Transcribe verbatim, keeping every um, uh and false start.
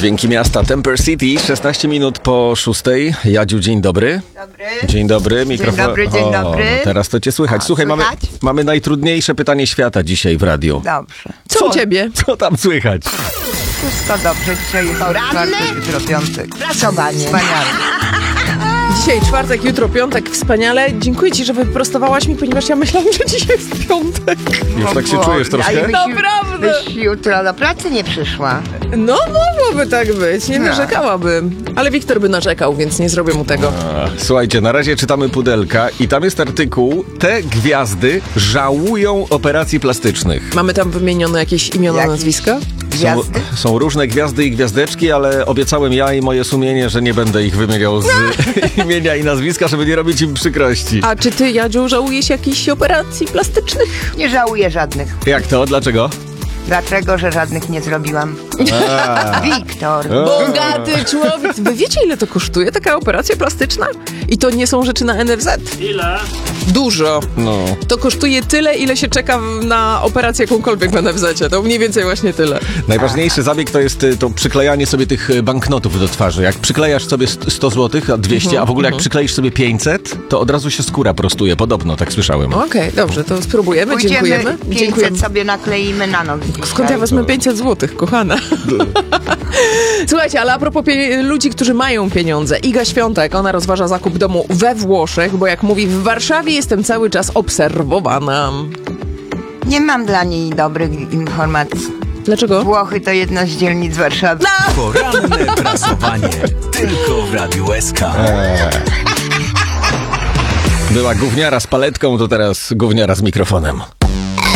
Dźwięki miasta Temper City, szesnaście minut po szóstej. Jadziu, dzień dobry. Dobry. Dzień dobry. Mikrofon... Dzień dobry, dzień dobry. O, teraz to cię słychać. A, Słuchaj, mamy, słychać? mamy najtrudniejsze pytanie świata dzisiaj w radiu. Dobrze. Co u ciebie? Co tam słychać? Wszystko dobrze. Dzisiaj jest czwartek, jutro piątek. Pracowanie. Wspaniale. Dzisiaj czwartek, jutro piątek, wspaniale. Dziękuję ci, że wyprostowałaś mi, ponieważ ja myślałam, że dzisiaj jest piątek. Już tak się czujesz troszkę? Byś, Naprawdę. byś jutro do pracy nie przyszła. No, mogłoby tak być, nie No. narzekałabym. Ale Wiktor by narzekał, więc nie zrobię mu tego. A, słuchajcie, na razie czytamy pudelka i tam jest artykuł: te gwiazdy żałują operacji plastycznych. Mamy tam wymienione jakieś imiona, Jakieś nazwiska? Są, Gwiazdy? są różne gwiazdy i gwiazdeczki, ale obiecałem ja i moje sumienie, że nie będę ich wymieniał z imienia i nazwiska, żeby nie robić im przykrości. A czy ty, Jadziu, żałujesz jakichś operacji plastycznych? Nie żałuję żadnych. Jak to? Dlaczego? Dlaczego, że żadnych nie zrobiłam? Wiktor. Bogaty człowiek. Wy wiecie, ile to kosztuje, taka operacja plastyczna? I to nie są rzeczy na N F Z? Ile? Dużo. No. To kosztuje tyle, ile się czeka w- na operację jakąkolwiek w N F Z-cie. To mniej więcej właśnie tyle. Najważniejszy zabieg to jest y, to przyklejanie sobie tych y, banknotów do twarzy. Jak przyklejasz sobie st- sto złotych, a dwieście, a w ogóle jak przykleisz sobie pięćset, to od razu się skóra prostuje. Podobno, tak słyszałem. Okej, dobrze, to spróbujemy. Pójdziemy, Dziękujemy. pięćset Dziękujemy. sobie nakleimy na nogi. Skąd ja wezmę pięćset złotych, kochana? Słuchajcie, ale a propos pie- ludzi, którzy mają pieniądze. Iga Świątek, ona rozważa zakup domu we Włoszech, bo jak mówi, w Warszawie jestem cały czas obserwowana. Nie mam dla niej dobrych informacji. Dlaczego? Włochy to jedna z dzielnic Warszawy. Poranne prasowanie tylko w Radiu S K. Była gówniara z paletką, to teraz gówniara z mikrofonem.